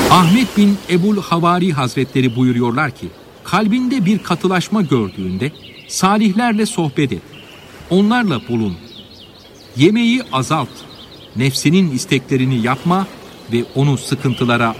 Ahmet bin Ebul Havari Hazretleri buyuruyorlar ki, kalbinde bir katılaşma gördüğünde salihlerle sohbet et, onlarla bulun, yemeği azalt, nefsinin isteklerini yapma ve onu sıkıntılara